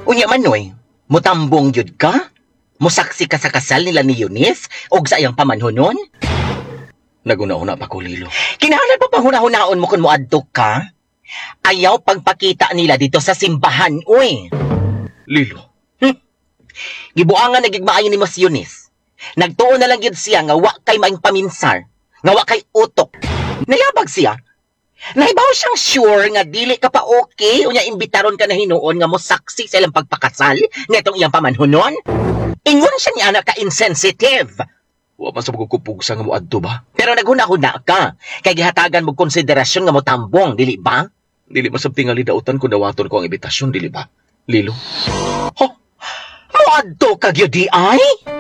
Unya manoy, mutambong yun ka? Musaksi ka sa kasal nila ni Eunice o sa iyang pamanhunon? Naguna-una pa ko, Lilo. Kinahanglan pa panghuna-hunaon mo kung muadto ka? Ayaw pagpakita nila dito sa simbahan, uy. Lilo, Gibuangan nagigmaayo ni Mas Eunice. Nagtuon na lang yun siya nga wa kay maing paminsar, nga wa kay utok. Nayabag siya. Nahibaw siyang sure nga dili ka pa okay unya imbitaron ka na hinuon nga mo saksi sa ilang pagpakasal netong iyang pamanhunon. Ingon siya ni anak ka insensitive. wa man sa magkukupugsa nga mo adto ba? Pero naghuna-huna ka. Kay gihatagan mo konsiderasyon nga mo tambong, dili ba? Dili masab tingali dautan kung dawaton ko ang imbitasyon, dili ba? Lilo, Ho, muadto ka gyud di ay?